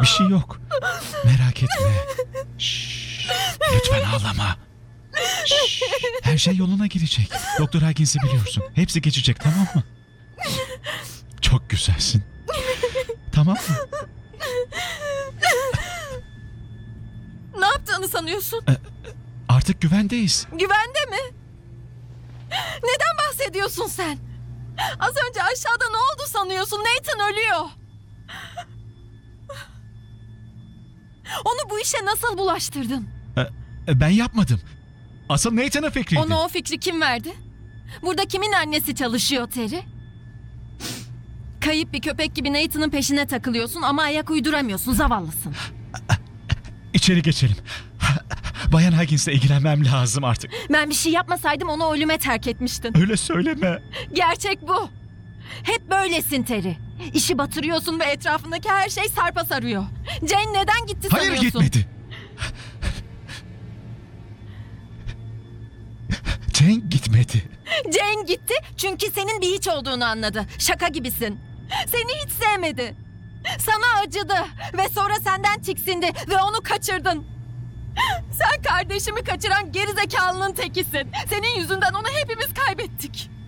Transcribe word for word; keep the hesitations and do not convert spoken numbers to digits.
Bir şey yok. Merak etme. Şşş, lütfen ağlama. Şşş, her şey yoluna girecek. Doktor Higgins'i biliyorsun. Hepsi geçecek, tamam mı? Çok güzelsin. Tamam mı? Ne yaptığını sanıyorsun? Artık güvendeyiz. Güvende mi? Neden bahsediyorsun sen? Az önce aşağıda ne oldu sanıyorsun? Nathan ölüyor. Onu bu işe nasıl bulaştırdın? E, Ben yapmadım. Asıl Nathan'ın fikriydi. Ona o fikri kim verdi? Burada kimin annesi çalışıyor Terry? Kayıp bir köpek gibi Nathan'ın peşine takılıyorsun ama ayak uyduramıyorsun, zavallısın. İçeri geçelim. Bayan Higgins'le ilgilenmem lazım artık. Ben bir şey yapmasaydım onu ölüme terk etmiştin. Öyle söyleme. Gerçek bu. Hep böylesin Terry. İşi batırıyorsun ve etrafındaki her şey sarpa sarıyor. Jane neden gitti Hayır, sanıyorsun? gitmedi. Jane gitmedi. Jane gitti çünkü senin bir hiç olduğunu anladı. Şaka gibisin. Seni hiç sevmedi. Sana acıdı ve sonra senden tiksindi ve onu kaçırdın. Sen kardeşimi kaçıran gerizekalının tekisin. Senin yüzünden onu hepimiz kaybettik.